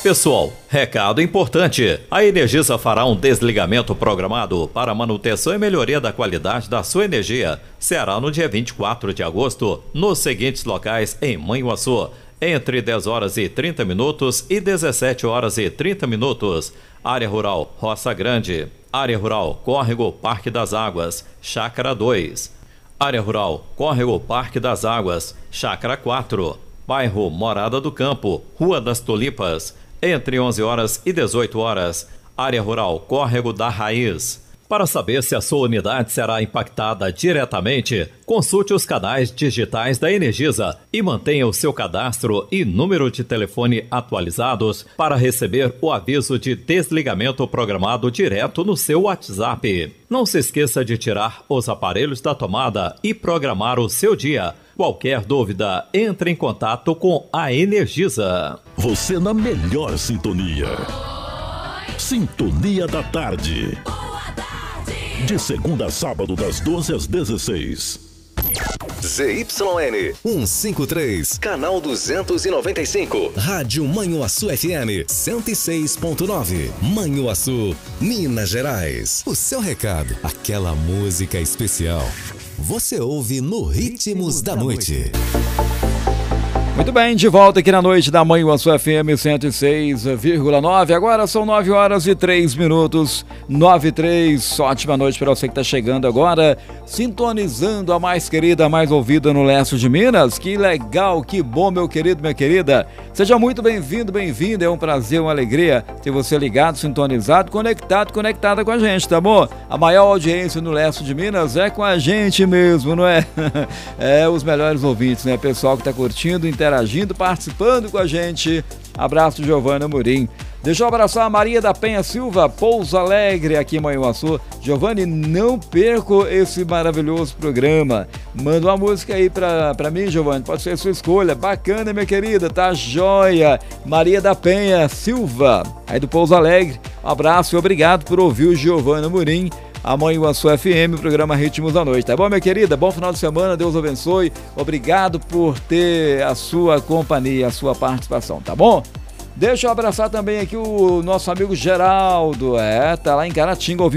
Pessoal, recado importante. A Energisa fará um desligamento programado para manutenção e melhoria da qualidade da sua energia. Será no dia 24 de agosto, nos seguintes locais em Manhuaçu, entre 10 horas e 30 minutos e 17 horas e 30 minutos. Área Rural Roça Grande. Área Rural Córrego Parque das Águas, Chácara 2. Área Rural Córrego Parque das Águas, Chácara 4. Bairro Morada do Campo, Rua das Tulipas, entre 11 horas e 18 horas. Área Rural Córrego da Raiz. Para saber se a sua unidade será impactada diretamente, consulte os canais digitais da Energisa e mantenha o seu cadastro e número de telefone atualizados para receber o aviso de desligamento programado direto no seu WhatsApp. Não se esqueça de tirar os aparelhos da tomada e programar o seu dia. Qualquer dúvida, entre em contato com a Energisa. Você na melhor sintonia. Sintonia da Tarde. De segunda a sábado, das 12 às 16. ZYN 153, canal 295. Rádio Manhuaçu FM 106.9. Manhuaçu, Minas Gerais. O seu recado, aquela música especial. Você ouve no Ritmos da Noite. Muito bem, de volta aqui na noite da Manhuaçu FM 106,9. Agora são 9 horas e 3 minutos. 9:03. Ótima noite para você que está chegando agora, sintonizando a mais querida, a mais ouvida no leste de Minas. Que legal, que bom, meu querido, minha querida. Seja muito bem-vindo, bem-vinda. É um prazer, uma alegria ter você ligado, sintonizado, conectada com a gente, tá bom? A maior audiência no leste de Minas é com a gente mesmo, não é? É os melhores ouvintes, né? Pessoal que está curtindo, interagindo, participando com a gente. Abraço, Giovana Amorim. Deixa eu abraçar a Maria da Penha Silva, Pouso Alegre, aqui em Manhuaçu. Giovanni, não perco esse maravilhoso programa. Manda uma música aí pra mim, Giovanni, pode ser a sua escolha. Bacana, minha querida, tá joia. Maria da Penha Silva, aí do Pouso Alegre. Um abraço e obrigado por ouvir o Giovanni Amorim, a Manhuaçu FM, o programa Ritmos da Noite. Tá bom, minha querida? Bom final de semana, Deus abençoe. Obrigado por ter a sua companhia, a sua participação, tá bom? Deixa eu abraçar também aqui o nosso amigo Geraldo, tá lá em Caratinga, ouvindo